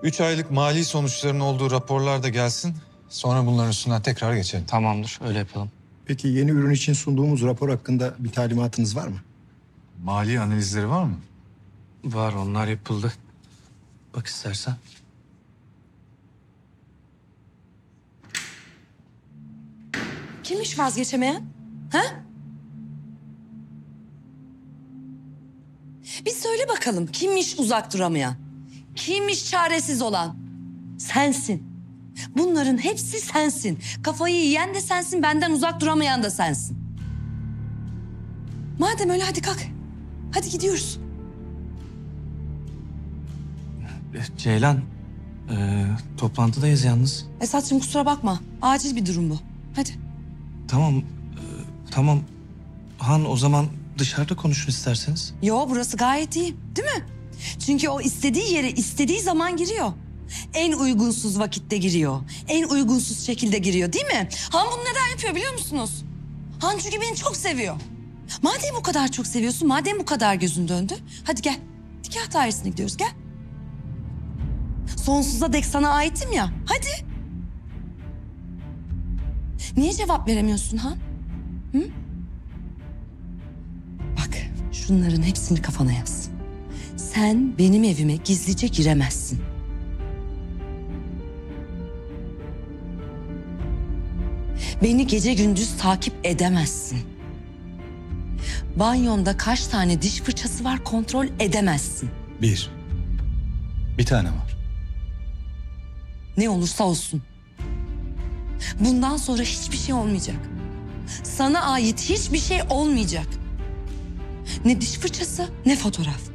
3 aylık mali sonuçların olduğu raporlar da gelsin. Sonra bunların üstünden tekrar geçelim. Tamamdır, öyle yapalım. Peki yeni ürün için sunduğumuz rapor hakkında bir talimatınız var mı? Mali analizleri var mı? Var, onlar yapıldı. Bak istersen. Kimmiş vazgeçemeyen? Ha? Bir söyle bakalım kimmiş uzak duramayan? Kimmiş çaresiz olan? Sensin. Bunların hepsi sensin. Kafayı yiyen de sensin, benden uzak duramayan da sensin. Madem öyle hadi kalk. Hadi gidiyoruz. Ceylan, toplantıdayız yalnız. Esat'cığım kusura bakma. Acil bir durum bu. Hadi. Tamam, tamam. Han, o zaman dışarıda konuşun isterseniz. Yo burası gayet iyi değil mi? Çünkü o istediği yere istediği zaman giriyor. En uygunsuz vakitte giriyor. En uygunsuz şekilde giriyor değil mi? Han bunu neden yapıyor biliyor musunuz? Han çünkü beni çok seviyor. Madem bu kadar çok seviyorsun, madem bu kadar gözün döndü. Hadi gel. Nikah dairesine gidiyoruz gel. Sonsuza dek sana aitim ya. Hadi. Niye cevap veremiyorsun Han? Hı? Bak şunların hepsini kafana yaz. Sen benim evime gizlice giremezsin. Beni gece gündüz takip edemezsin. Banyonda kaç tane diş fırçası var kontrol edemezsin. Bir tane var. Ne olursa olsun. Bundan sonra hiçbir şey olmayacak. Sana ait hiçbir şey olmayacak. Ne diş fırçası ne fotoğraf.